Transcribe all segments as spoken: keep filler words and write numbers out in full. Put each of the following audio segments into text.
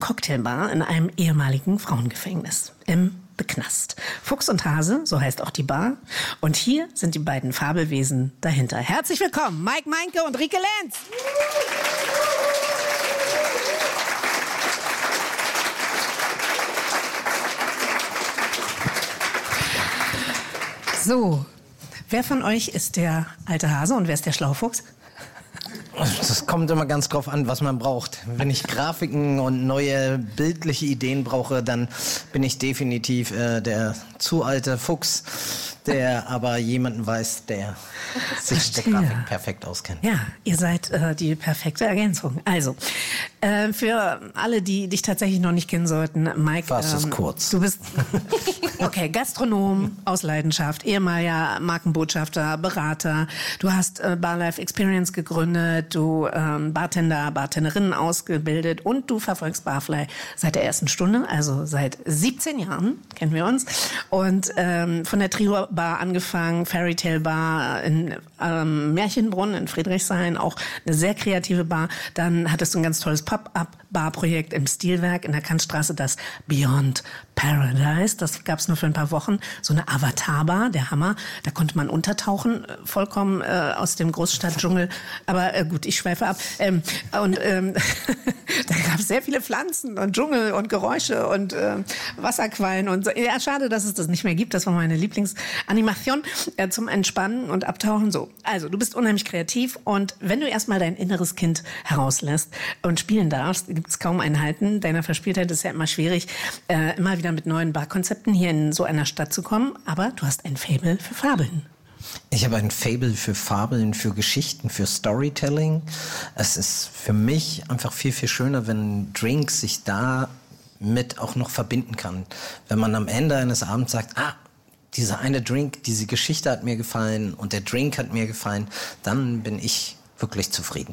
Cocktailbar in einem ehemaligen Frauengefängnis im The Knast. Fuchs und Hase, so heißt auch die Bar. Und hier sind die beiden Fabelwesen dahinter. Herzlich willkommen, Mike Meinke und Rike Lenz. So, wer von euch ist der alte Hase und wer ist der Schlaufuchs? Das kommt immer ganz drauf an, was man braucht. Wenn ich Grafiken und neue bildliche Ideen brauche, dann bin ich definitiv äh, der zu alte Fuchs, der aber jemanden weiß, der sich mit der Grafik perfekt auskennt. Ja, ihr seid äh, die perfekte Ergänzung. Also, äh, für alle, die dich tatsächlich noch nicht kennen sollten, Mike, Fass es ähm, kurz. Du bist, okay, Gastronom aus Leidenschaft, ehemaliger Markenbotschafter, Berater. Du hast äh, Barlife Experience gegründet, du ähm, Bartender, Bartenderinnen ausgebildet und du verfolgst Barfly seit der ersten Stunde, also seit siebzehn Jahren kennen wir uns. Und ähm, von der Trio-Bar angefangen, Fairy Tale Bar in ähm, Märchenbrunn in Friedrichshain, auch eine sehr kreative Bar. Dann hattest du ein ganz tolles Pop-Up-Bar-Projekt im Stilwerk in der Kantstraße, das Beyond Paradise. Das gab es nur für ein paar Wochen. So eine Avatar-Bar, der Hammer. Da konnte man untertauchen, vollkommen äh, aus dem Großstadtdschungel. Aber äh, gut, ich schweife ab. Ähm, und ähm, da gab es sehr viele Pflanzen und Dschungel und Geräusche und äh, Wasserquallen. Und so. Ja, schade, dass es das nicht mehr gibt. Das war meine Lieblingsanimation äh, zum Entspannen und Abtauchen. So, also du bist unheimlich kreativ und wenn du erstmal dein inneres Kind herauslässt und spielen darfst, gibt es kaum ein Halten. Deiner Verspieltheit ist ja immer schwierig, äh, immer wieder mit neuen Barkonzepten hier in so einer Stadt zu kommen. Aber du hast ein Faible für Fabeln. Ich habe ein Faible für Fabeln, für Geschichten, für Storytelling. Es ist für mich einfach viel, viel schöner, wenn Drinks sich da mit auch noch verbinden kann. Wenn man am Ende eines Abends sagt, ah, dieser eine Drink, diese Geschichte hat mir gefallen und der Drink hat mir gefallen, dann bin ich wirklich zufrieden.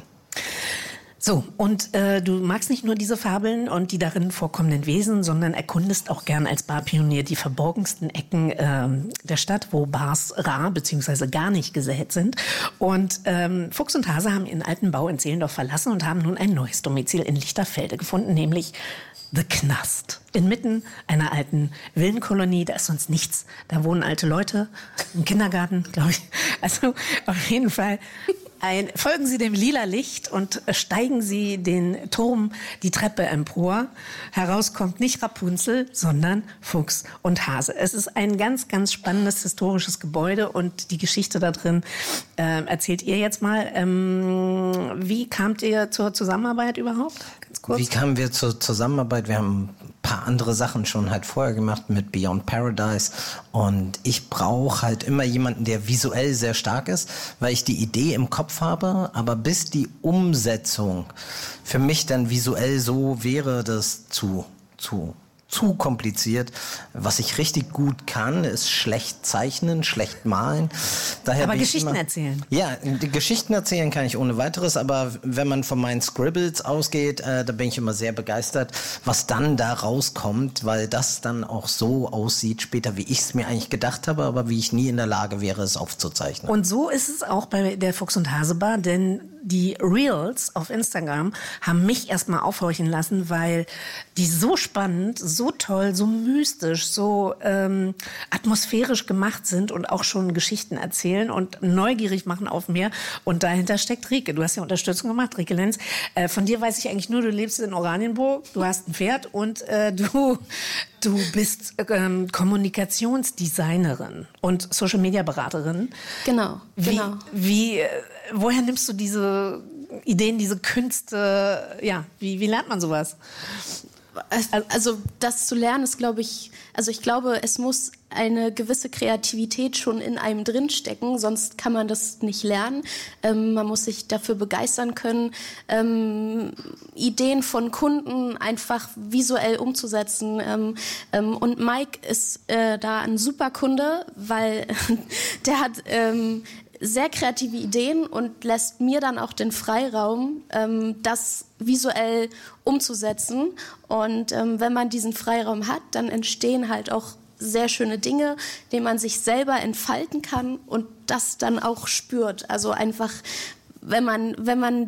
So, und äh, du magst nicht nur diese Fabeln und die darin vorkommenden Wesen, sondern erkundest auch gern als Barpionier die verborgensten Ecken äh, der Stadt, wo Bars rar bzw. gar nicht gesät sind. Und ähm, Fuchs und Hase haben ihren alten Bau in Zehlendorf verlassen und haben nun ein neues Domizil in Lichterfelde gefunden, nämlich The Knast. Inmitten einer alten Villenkolonie, da ist sonst nichts. Da wohnen alte Leute, im Kindergarten, glaube ich. Also auf jeden Fall ein, folgen Sie dem lila Licht und steigen Sie den Turm, die Treppe empor. Heraus kommt nicht Rapunzel, sondern Fuchs und Hase. Es ist ein ganz, ganz spannendes historisches Gebäude und die Geschichte da drin äh, erzählt ihr jetzt mal. Ähm, wie kamt ihr zur Zusammenarbeit überhaupt? Ganz kurz. Wie kamen wir zur Zusammenarbeit? Wir haben ein paar andere Sachen schon halt vorher gemacht mit Beyond Paradise und ich brauche halt immer jemanden, der visuell sehr stark ist, weil ich die Idee im Kopf habe, aber bis die Umsetzung für mich dann visuell so wäre, das zu, zu, zu kompliziert. Was ich richtig gut kann, ist schlecht zeichnen, schlecht malen. Daher aber bin Geschichten immer, erzählen. Ja, die Geschichten erzählen kann ich ohne weiteres, aber wenn man von meinen Scribbles ausgeht, äh, da bin ich immer sehr begeistert, was dann da rauskommt, weil das dann auch so aussieht später, wie ich es mir eigentlich gedacht habe, aber wie ich nie in der Lage wäre, es aufzuzeichnen. Und so ist es auch bei der Fuchs und Hase Bar, denn die Reels auf Instagram haben mich erstmal aufhorchen lassen, weil die so spannend, so toll, so mystisch, so ähm, atmosphärisch gemacht sind und auch schon Geschichten erzählen und neugierig machen auf mehr. Und dahinter steckt Rike. Du hast ja Unterstützung gemacht, Rike Lenz. Äh, von dir weiß ich eigentlich nur, du lebst in Oranienburg, du hast ein Pferd und äh, du, du bist ähm, Kommunikationsdesignerin und Social-Media-Beraterin. Genau, wie, genau. Wie, äh, woher nimmst du diese Ideen, diese Künste? Ja, wie, wie lernt man sowas? Also das zu lernen ist, glaube ich, also ich glaube, es muss eine gewisse Kreativität schon in einem drinstecken, sonst kann man das nicht lernen. Ähm, man muss sich dafür begeistern können, ähm, Ideen von Kunden einfach visuell umzusetzen. Ähm, ähm, und Mike ist äh, da ein super Kunde, weil der hat ähm, sehr kreative Ideen und lässt mir dann auch den Freiraum, ähm, das visuell umzusetzen. Und ähm, wenn man diesen Freiraum hat, dann entstehen halt auch sehr schöne Dinge, die man sich selber entfalten kann und das dann auch spürt. Also einfach, wenn man, wenn man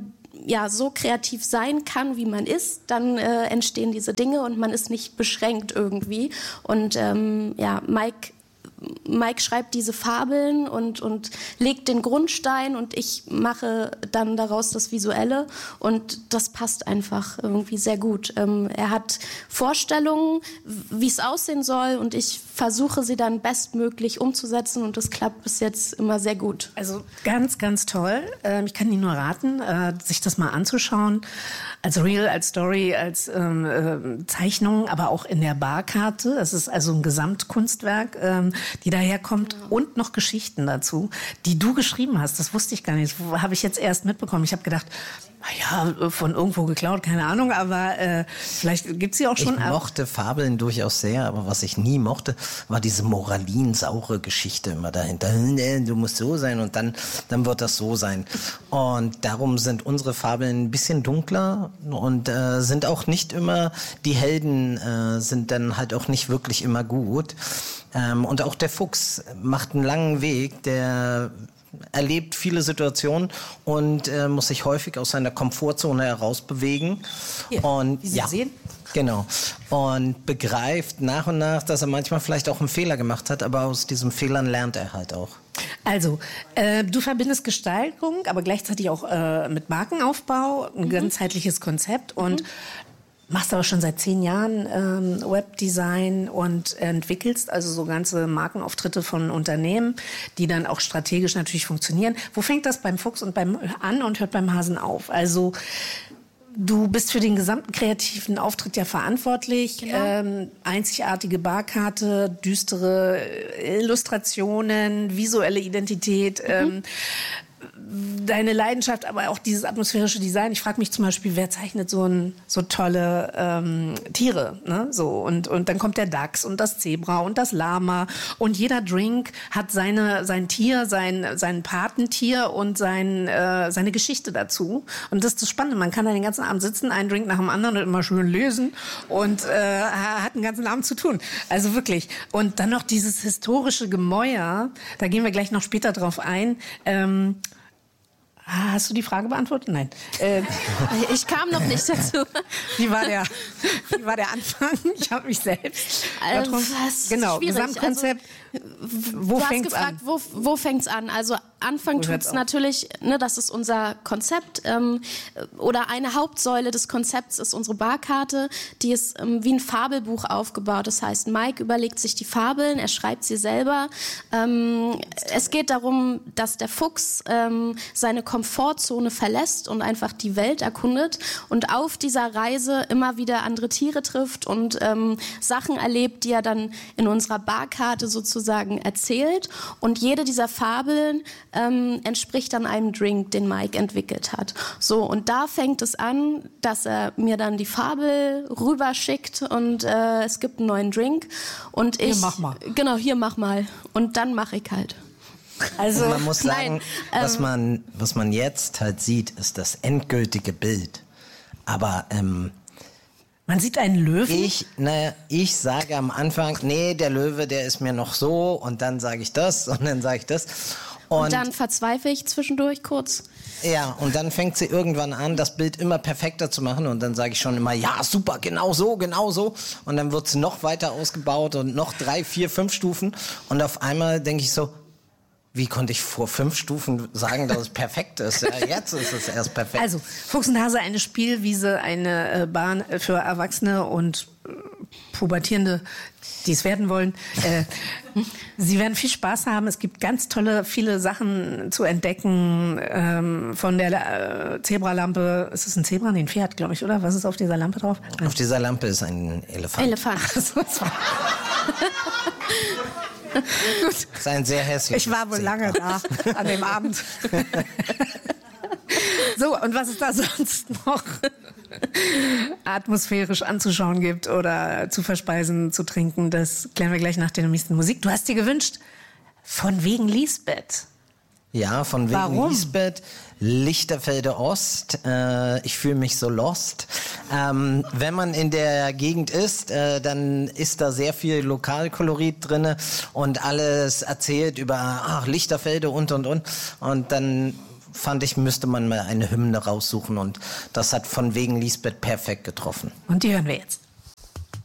ja so kreativ sein kann, wie man ist, dann äh, entstehen diese Dinge und man ist nicht beschränkt irgendwie. Und ähm, ja, Mike Mike schreibt diese Fabeln und, und legt den Grundstein und ich mache dann daraus das Visuelle und das passt einfach irgendwie sehr gut. Ähm, er hat Vorstellungen, wie es aussehen soll und ich versuche sie dann bestmöglich umzusetzen und das klappt bis jetzt immer sehr gut. Also ganz, ganz toll. Ähm, ich kann Ihnen nur raten, äh, sich das mal anzuschauen. Als Reel, als Story, als ähm, äh, Zeichnung, aber auch in der Barkarte. Das ist also ein Gesamtkunstwerk, ähm, die daherkommt ja. Und noch Geschichten dazu, die du geschrieben hast. Das wusste ich gar nicht. Das habe ich jetzt erst mitbekommen. Ich habe gedacht, naja, von irgendwo geklaut, keine Ahnung, aber äh, vielleicht gibt's sie auch schon. Ich mochte Fabeln durchaus sehr, aber was ich nie mochte, war diese moralinsaure Geschichte immer dahinter. Du musst so sein und dann, dann wird das so sein. Und darum sind unsere Fabeln ein bisschen dunkler und äh, sind auch nicht immer, die Helden äh, sind dann halt auch nicht wirklich immer gut. Ähm, und auch der Fuchs macht einen langen Weg, der erlebt viele Situationen und äh, muss sich häufig aus seiner Komfortzone herausbewegen. Hier, und wie Sie ja, sehen. Genau. Und begreift nach und nach, dass er manchmal vielleicht auch einen Fehler gemacht hat, aber aus diesen Fehlern lernt er halt auch. Also, äh, du verbindest Gestaltung, aber gleichzeitig auch äh, mit Markenaufbau, ein mhm. ganzheitliches Konzept und mhm. machst aber schon seit zehn Jahren ähm, Webdesign und entwickelst also so ganze Markenauftritte von Unternehmen, die dann auch strategisch natürlich funktionieren. Wo fängt das beim Fuchs und beim an und hört beim Hasen auf? Also du bist für den gesamten kreativen Auftritt ja verantwortlich. Genau. Ähm, einzigartige Barkarte, düstere Illustrationen, visuelle Identität. Mhm. Ähm, deine Leidenschaft, aber auch dieses atmosphärische Design. Ich frage mich zum Beispiel, wer zeichnet so, ein, so tolle ähm, Tiere? Ne? So, und, und dann kommt der Dachs und das Zebra und das Lama. Und jeder Drink hat seine, sein Tier, sein, sein Patentier und sein, äh, seine Geschichte dazu. Und das ist das Spannende. Man kann da den ganzen Abend sitzen, einen Drink nach dem anderen und immer schön lesen und äh, hat den ganzen Abend zu tun. Also wirklich. Und dann noch dieses historische Gemäuer, da gehen wir gleich noch später drauf ein. Ähm, Hast du die Frage beantwortet? Nein. Äh, ich kam noch nicht dazu. Wie war der, wie war der Anfang? Ich habe mich selbst. Also, was genau, Gesamtkonzept. Also, wo fängt's gefragt, an? Wo, wo fängt's an? Also Anfang tut's natürlich, ne, das ist unser Konzept ähm, oder eine Hauptsäule des Konzepts ist unsere Barkarte. Die ist ähm, wie ein Fabelbuch aufgebaut. Das heißt, Mike überlegt sich die Fabeln, er schreibt sie selber. Ähm, es geht darum, dass der Fuchs ähm, seine Komfortzone verlässt und einfach die Welt erkundet und auf dieser Reise immer wieder andere Tiere trifft und ähm, Sachen erlebt, die er dann in unserer Barkarte sozusagen erzählt. Und jede dieser Fabeln ähm, entspricht dann einem Drink, den Mike entwickelt hat. So, und da fängt es an, dass er mir dann die Fabel rüberschickt und äh, es gibt einen neuen Drink. Und ich, hier, mach mal. Genau, hier, mach mal. Und dann mache ich halt. Also man muss sagen, nein, was, ähm, man, was man jetzt halt sieht, ist das endgültige Bild. Aber ähm, man sieht einen Löwen? Ich, naja, ich sage am Anfang, nee, der Löwe, der ist mir noch so und dann sage ich das und dann sage ich das. Und, und dann verzweifle ich zwischendurch kurz. Ja, und dann fängt sie irgendwann an, das Bild immer perfekter zu machen und dann sage ich schon immer, ja, super, genau so, genau so. Und dann wird es noch weiter ausgebaut und noch drei, vier, fünf Stufen und auf einmal denke ich so, wie konnte ich vor fünf Stufen sagen, dass es perfekt ist? Ja, jetzt ist es erst perfekt. Also, Fuchs und Hase, eine Spielwiese, eine äh, Bahn für Erwachsene und äh, Pubertierende, die es werden wollen. Äh, Sie werden viel Spaß haben. Es gibt ganz tolle, viele Sachen zu entdecken. Ähm, von der äh, Zebralampe. Ist es ein Zebra? Nee, ein Pferd, glaube ich, oder? Was ist auf dieser Lampe drauf? Auf dieser Lampe ist ein Elefant. Elefant. Gut. Das ist ein sehr hässliches Ich war wohl Zebra. lange da an dem Abend. So, und was es da sonst noch atmosphärisch anzuschauen gibt oder zu verspeisen, zu trinken, das klären wir gleich nach der nächsten Musik. Du hast dir gewünscht, von wegen Lisbeth. Ja, von wegen Warum? Lisbeth, Lichterfelde Ost. Äh, ich fühle mich so lost. Ähm, wenn man in der Gegend ist, äh, dann ist da sehr viel Lokalkolorit drinne und alles erzählt über ach, Lichterfelde und und und. Und dann fand ich, müsste man mal eine Hymne raussuchen und das hat von wegen Lisbeth perfekt getroffen. Und die hören wir jetzt.